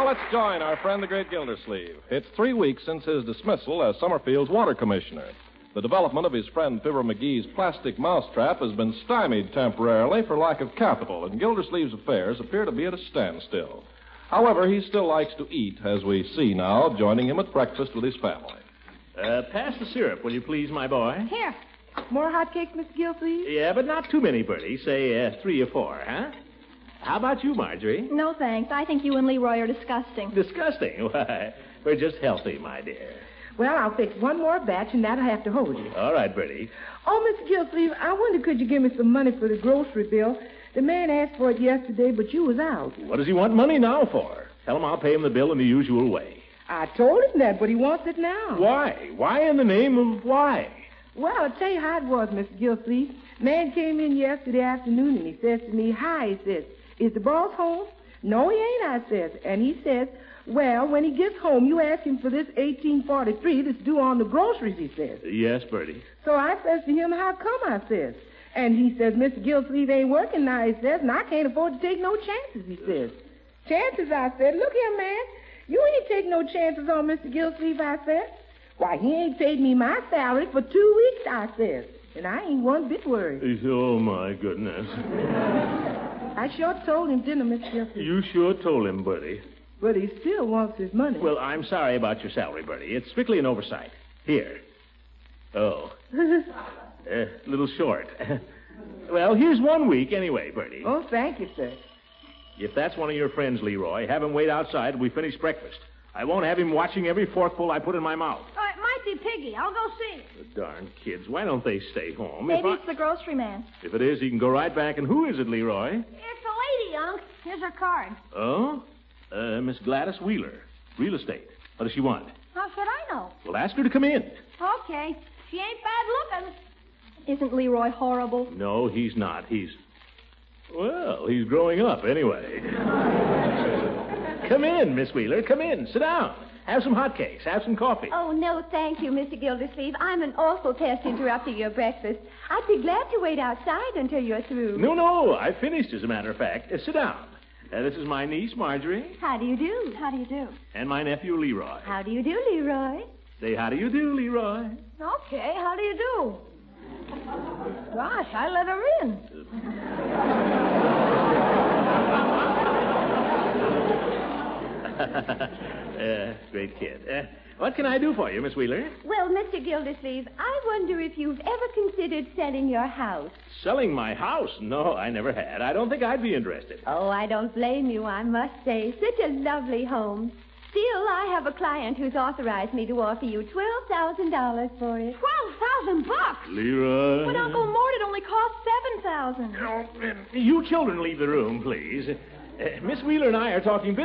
let's join our friend, the great Gildersleeve. It's 3 weeks since his dismissal as Summerfield's water commissioner. The development of his friend Fibber McGee's plastic mousetrap has been stymied temporarily for lack of capital, and Gildersleeve's affairs appear to be at a standstill. However, he still likes to eat, as we see now, joining him at breakfast with his family. Pass the syrup, will you please, my boy? Here. More hotcakes, Miss Gildersleeve? Yeah, but not too many, Bertie. Say 3 or 4, huh? How about you, Marjorie? No, thanks. I think you and Leroy are disgusting. Disgusting? Why, we're just healthy, my dear. Well, I'll fix one more batch, and that'll have to hold you. All right, Bertie. Oh, Mr. Gildersleeve, I wonder could you give me some money for the grocery bill? The man asked for it yesterday, but you was out. What does he want money now for? Tell him I'll pay him the bill in the usual way. I told him that, but he wants it now. Why? Why in the name of why? Well, I'll tell you how it was, Mr. Gildersleeve. Man came in yesterday afternoon, and he says to me, "Hi," he says, "is the boss home?" "No, he ain't," I says. And he says, "Well, when he gets home, you ask him for this 1843 that's due on the groceries," he says. Yes, Bertie. So I says to him, "How come?" I says. And he says, "Mr. Gildersleeve ain't working now," he says, "and I can't afford to take no chances," he says. "Chances?" I said. "Look here, man. You ain't take no chances on Mr. Gildersleeve," I said. "Why, he ain't paid me my salary for 2 weeks," I says. And I ain't one bit worried. Oh, my goodness. I sure told him, didn't I, Mr. Gildersleeve? You sure told him, Bertie. But he still wants his money. Well, I'm sorry about your salary, Bertie. It's strictly an oversight. Here. Oh. Little short. Well, here's 1 week anyway, Bertie. Oh, thank you, sir. If that's one of your friends, Leroy, have him wait outside till we finish breakfast. I won't have him watching every forkful I put in my mouth. It might be Piggy. I'll go see. The darn kids. Why don't they stay home? Maybe it's the grocery man. If it is, he can go right back. And who is it, Leroy? It's a lady, Unc. Here's her card. Oh? Miss Gladys Wheeler. Real estate. What does she want? How should I know? Well, ask her to come in. Okay. She ain't bad looking. Isn't Leroy horrible? No, he's not. Well, he's growing up anyway. Come in, Miss Wheeler. Come in. Sit down. Have some hotcakes. Have some coffee. Oh, no, thank you, Mr. Gildersleeve. I'm an awful pest interrupting your breakfast. I'd be glad to wait outside until you're through. No, I finished, as a matter of fact. Sit down. This is my niece, Marjorie. How do you do? How do you do? And my nephew, Leroy. How do you do, Leroy? Say, how do you do, Leroy? Okay, how do you do? Gosh, I let her in. Great kid. What can I do for you, Miss Wheeler? Well, Mr. Gildersleeve, I wonder if you've ever considered selling your house. Selling my house? No, I never had. I don't think I'd be interested. Oh, I don't blame you, I must say. Such a lovely home. Still, I have a client who's authorized me to offer you $12,000 for it. $12,000? Leroy. But Uncle Mort, it only cost $7,000. You children leave the room, please. Miss Wheeler and I are talking business.